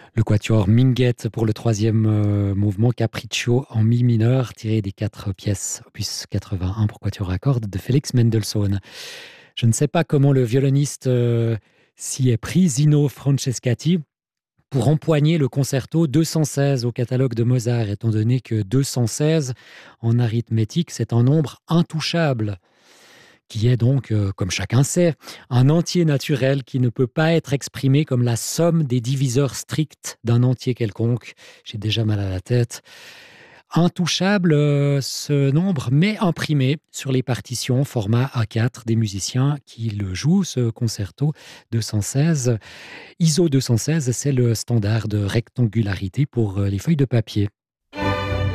Le quatuor Minguette pour le troisième mouvement Capriccio en mi mineur, tiré des 4 pièces opus 81 pour quatuor à cordes de Félix Mendelssohn. Je ne sais pas comment le violoniste s'y est pris, Zino Francescati, pour empoigner le concerto 216 au catalogue de Mozart, étant donné que 216 en arithmétique, c'est un nombre intouchable, qui est donc, comme chacun sait, un entier naturel qui ne peut pas être exprimé comme la somme des diviseurs stricts d'un entier quelconque. J'ai déjà mal à la tête. Intouchable, ce nombre, mais imprimé sur les partitions format A4 des musiciens qui le jouent, ce concerto 216. ISO 216, c'est le standard de rectangularité pour les feuilles de papier.